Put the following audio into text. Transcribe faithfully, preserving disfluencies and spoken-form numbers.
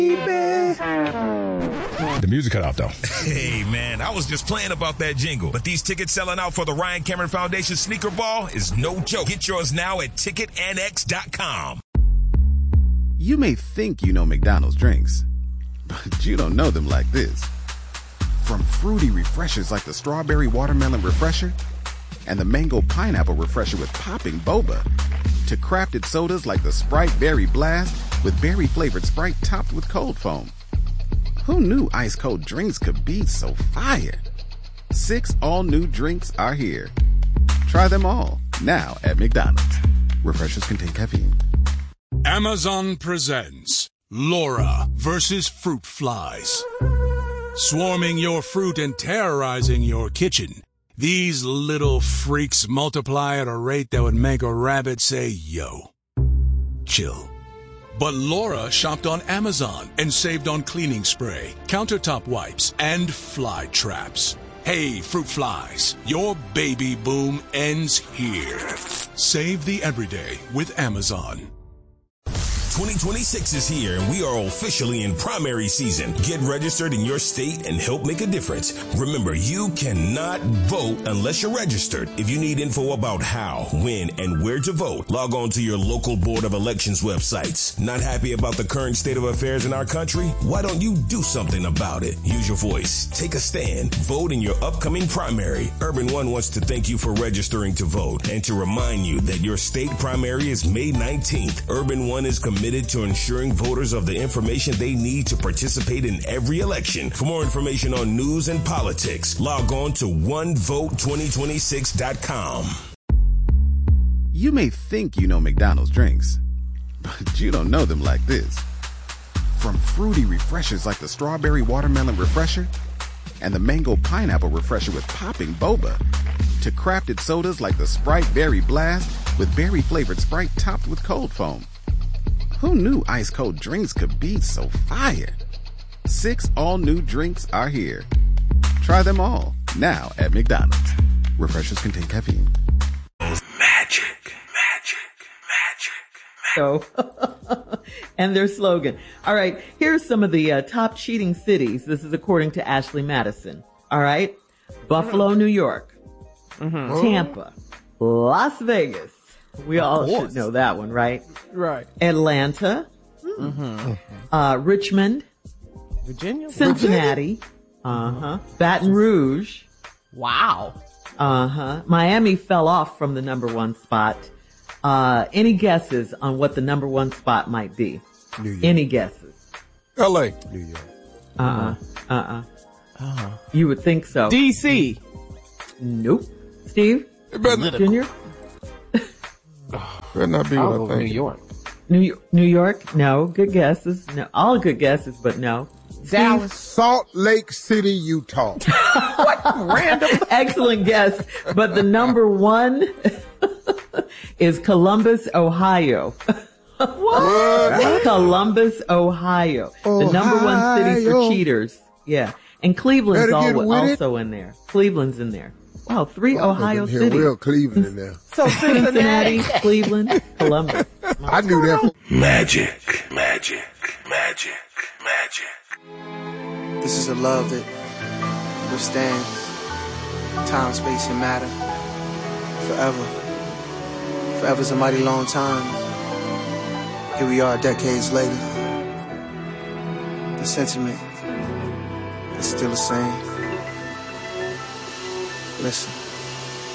The music cut out, though. Hey, man, I was just playing about that jingle. But these tickets selling out for the Ryan Cameron Foundation Sneaker Ball is no joke. Get yours now at ticket n x dot com. You may think you know McDonald's drinks, but you don't know them like this. From fruity refreshers like the Strawberry Watermelon Refresher and the Mango Pineapple Refresher with popping boba, to crafted sodas like the Sprite Berry Blast with berry-flavored Sprite topped with cold foam. Who knew ice-cold drinks could be so fire? Six all-new drinks are here. Try them all, now at McDonald's. Refreshers contain caffeine. Amazon presents Laura versus Fruit Flies. Swarming your fruit and terrorizing your kitchen, these little freaks multiply at a rate that would make a rabbit say, yo. Chill. But Laura shopped on Amazon and saved on cleaning spray, countertop wipes, and fly traps. Hey, fruit flies, your baby boom ends here. Save the everyday with Amazon. twenty twenty-six is here, and we are officially in primary season. Get registered in your state and help make a difference. Remember, you cannot vote unless you're registered. If you need info about how, when, and where to vote, log on to your local Board of Elections websites. Not happy about the current state of affairs in our country? Why don't you do something about it? Use your voice. Take a stand. Vote in your upcoming primary. Urban One wants to thank you for registering to vote and to remind you that your state primary is May nineteenth. Urban One is committed to ensuring voters of the information they need to participate in every election. For more information on news and politics, log on to one vote twenty twenty-six dot com. You may think you know McDonald's drinks, but you don't know them like this. From fruity refreshers like the Strawberry Watermelon Refresher and the Mango Pineapple Refresher with popping boba, to crafted sodas like the Sprite Berry Blast with berry-flavored Sprite topped with cold foam. Who knew ice-cold drinks could be so fire? Six all-new drinks are here. Try them all, now at McDonald's. Refreshers contain caffeine. Magic, magic, magic, So, and their slogan. All right, here's some of the uh, top cheating cities. This is according to Ashley Madison. All right, Buffalo, New York, mm-hmm. Tampa, Las Vegas. We all should know that one, right? Right. Atlanta, mm-hmm. uh, Richmond, Virginia, Cincinnati, uh huh, Baton Rouge. Wow. Uh huh. Miami fell off from the number one spot. Uh, any guesses on what the number one spot might be? New York. Any guesses? L A. New York. Uh uh-uh. uh. Uh uh. You would think so. D C. Nope. Steve? Junior? Better not be what I think. New York. New York. New York? No. Good guesses. No. All good guesses, but no. Dallas. Salt Lake City, Utah. What random? Excellent guess. But the number one is Columbus, Ohio. What? What? Columbus, Ohio. Ohio. The number one city for cheaters. Yeah. And Cleveland's all, also in there. Cleveland's in there. Wow, three well, Ohio cities. Real Cleveland in there. So Cincinnati, Cleveland, Columbus. I knew that. Magic, magic, magic, magic. This is a love that withstands time, space, and matter forever. Forever's a mighty long time. Here we are decades later. The sentiment is still the same. Listen.